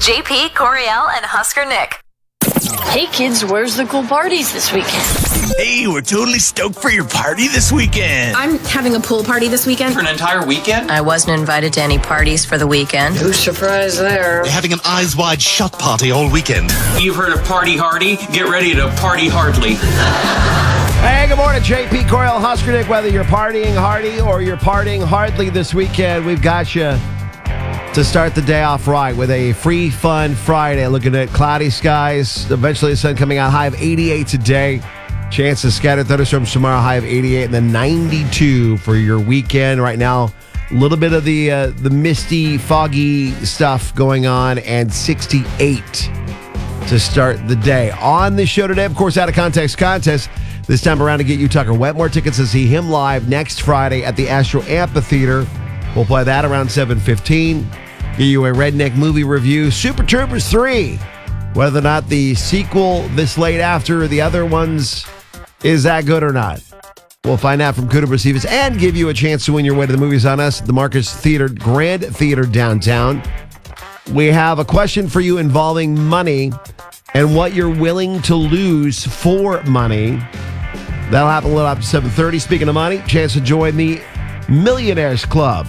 JP, Coriel, and Husker Nick. Hey kids, where's the cool parties this weekend? Hey, we're totally stoked for your party this weekend. I'm having a pool party this weekend. For an entire weekend? I wasn't invited to any parties for the weekend. Who's surprised there? We're having an eyes wide shut party all weekend. You've heard of Party Hardy? Get ready to party hardly. Hey, good morning, JP, Coriel, Husker Nick. Whether you're partying hardy or you're partying hardly this weekend, we've got you to start the day off right with a free, fun Friday. Looking at cloudy skies, eventually the sun coming out, high of 88 today. Chance of scattered thunderstorms tomorrow, high of 88, and then 92 for your weekend. Right now, a little bit of the misty, foggy stuff going on, and 68 to start the day. On the show today, of course, Out of Context contest. This time around to get you Tucker Wetmore tickets to see him live next Friday at the Astro Amphitheater. We'll play that around 7:15. Give you a Redneck movie review. Super Troopers 3. Whether or not the sequel this late after the other ones is that good or not. We'll find out from Kuda Receivers and give you a chance to win your way to the movies on us at the Marcus Theater, Grand Theater downtown. We have a question for you involving money and what you're willing to lose for money. That'll happen a little after 7:30. Speaking of money, chance to join the Millionaires Club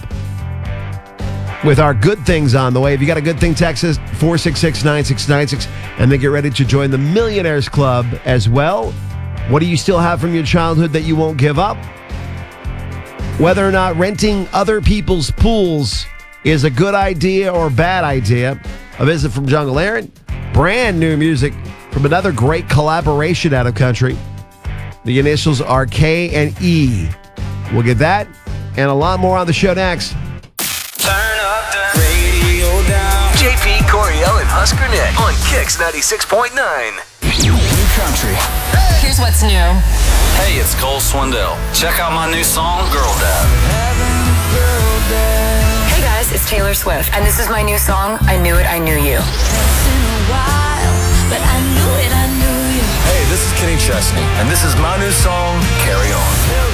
with our good things on the way. If you got a good thing, text us 466-9696 and then get ready to join the Millionaires Club as well. What do you still have from your childhood that you won't give up? Whether or not renting other people's pools is a good idea or bad idea. A visit from Jungle Aaron. Brand new music from another great collaboration out of country. The initials are K and E. We'll get that and a lot more on the show next. Turn up the radio down. JP, Coriel, and Husker Nick on Kicks 96.9. New country. Here's what's new. Hey, it's Cole Swindell. Check out my new song, Girl Dad. Hey guys, it's Taylor Swift, and this is my new song, I Knew It, I Knew You. Hey, this is Kenny Chesney, and this is my new song, Carry On.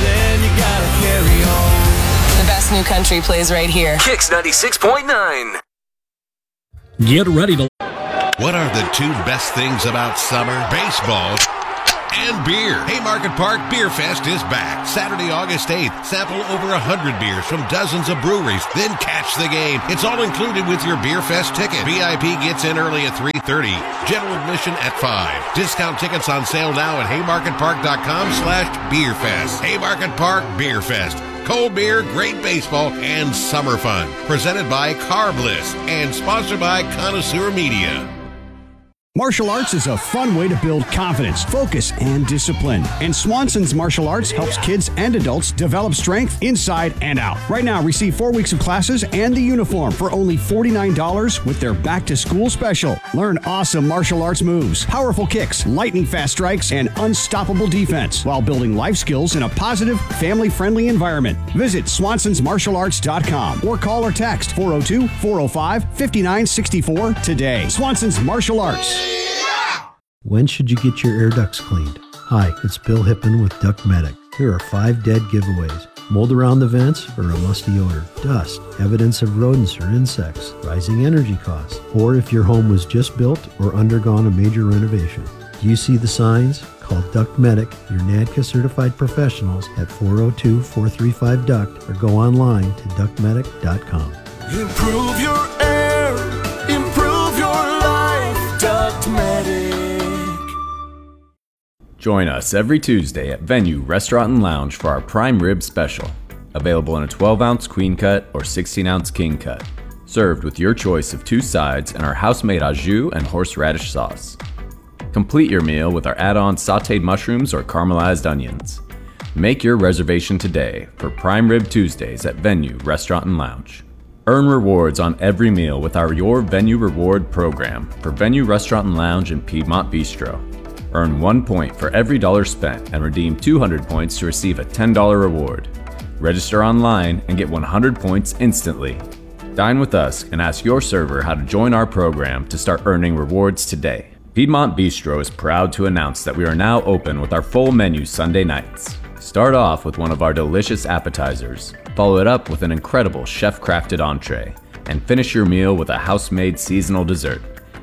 The best new country plays right here. Kicks 96.9. Get ready to... What are the two best things about summer? Baseball and beer. Haymarket Park Beer Fest is back. Saturday, August 8th. Sample over 100 beers from dozens of breweries. Then catch the game. It's all included with your Beer Fest ticket. VIP gets in early at 3:30. General admission at 5. Discount tickets on sale now at haymarketpark.com/beerfest. Haymarket Park Beer Fest. Cold beer, great baseball, and summer fun. Presented by Carbliss and sponsored by Connoisseur Media. Martial arts is a fun way to build confidence, focus, and discipline. And Swanson's Martial Arts helps kids and adults develop strength inside and out. Right now, receive 4 weeks of classes and the uniform for only $49 with their back-to-school special. Learn awesome martial arts moves, powerful kicks, lightning-fast strikes, and unstoppable defense while building life skills in a positive, family-friendly environment. Visit swansonsmartialarts.com or call or text 402-405-5964 today. Swanson's Martial Arts. When should you get your air ducts cleaned? Hi, it's Bill Hippen with Duct Medic. Here are 5 dead giveaways. Mold around the vents or a musty odor, dust, evidence of rodents or insects, rising energy costs, or if your home was just built or undergone a major renovation. Do you see the signs? Call Duct Medic, your NADCA certified professionals at 402-435-DUCT or go online to ductmedic.com. Improve your air, improve your life, Duct Medic. Join us every Tuesday at Venue Restaurant and Lounge for our prime rib special. Available in a 12-ounce queen cut or 16-ounce king cut. Served with your choice of 2 sides and our house-made au jus and horseradish sauce. Complete your meal with our add-on sautéed mushrooms or caramelized onions. Make your reservation today for Prime Rib Tuesdays at Venue Restaurant and Lounge. Earn rewards on every meal with our Your Venue Reward program for Venue Restaurant and Lounge in Piedmont Bistro. Earn 1 point for every dollar spent and redeem 200 points to receive a $10 reward. Register online and get 100 points instantly. Dine with us and ask your server how to join our program to start earning rewards today. Piedmont Bistro is proud to announce that we are now open with our full menu Sunday nights. Start off with one of our delicious appetizers, follow it up with an incredible chef-crafted entree, and finish your meal with a house-made seasonal dessert.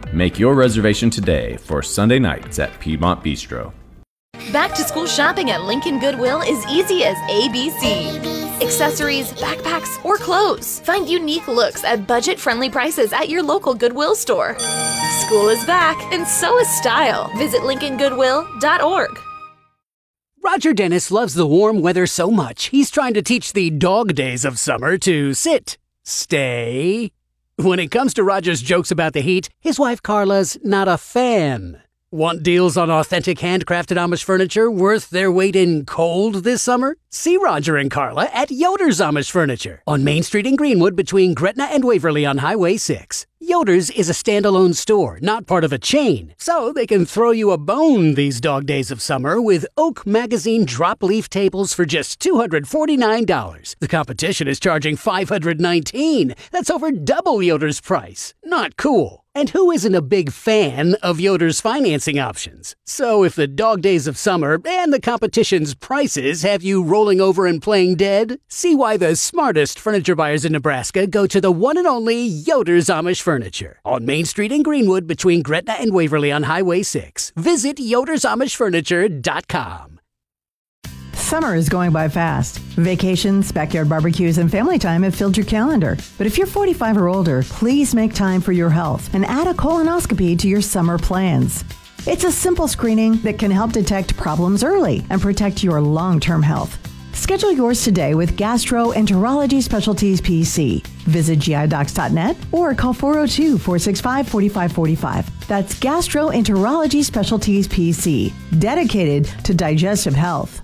Make your reservation today for Sunday nights at Piedmont Bistro. Back to school shopping at Lincoln Goodwill is easy as ABC. Accessories, backpacks, or clothes. Find unique looks at budget-friendly prices at your local Goodwill store. School is back, and so is style. Visit LincolnGoodwill.org. Roger Dennis loves the warm weather so much, he's trying to teach the dog days of summer to sit, stay. When it comes to Roger's jokes about the heat, his wife Carla's not a fan. Want deals on authentic handcrafted Amish furniture worth their weight in cold this summer? See Roger and Carla at Yoder's Amish Furniture on Main Street in Greenwood between Gretna and Waverly on Highway 6. Yoder's is a standalone store, not part of a chain, so they can throw you a bone these dog days of summer with Oak Magazine drop leaf tables for just $249. The competition is charging $519. That's over double Yoder's price. Not cool. And who isn't a big fan of Yoder's financing options? So if the dog days of summer and the competition's prices have you rolling over and playing dead, see why the smartest furniture buyers in Nebraska go to the one and only Yoder's Amish Furniture on Main Street in Greenwood between Gretna and Waverly on Highway 6. Visit yodersamishfurniture.com. Summer is going by fast. Vacations, backyard barbecues, and family time have filled your calendar. But if you're 45 or older, please make time for your health and add a colonoscopy to your summer plans. It's a simple screening that can help detect problems early and protect your long-term health. Schedule yours today with Gastroenterology Specialties PC. Visit gidocs.net or call 402-465-4545. That's Gastroenterology Specialties PC, dedicated to digestive health.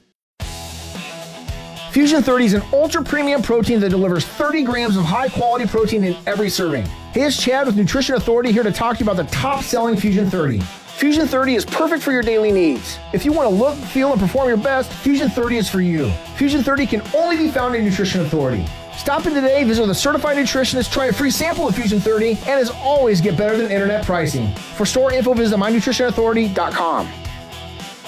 Fusion 30 is an ultra-premium protein that delivers 30 grams of high-quality protein in every serving. Hey, it's Chad with Nutrition Authority here to talk to you about the top-selling Fusion 30. Fusion 30 is perfect for your daily needs. If you want to look, feel, and perform your best, Fusion 30 is for you. Fusion 30 can only be found in Nutrition Authority. Stop in today, visit with a certified nutritionist, try a free sample of Fusion 30, and as always, get better than internet pricing. For store info, visit mynutritionauthority.com.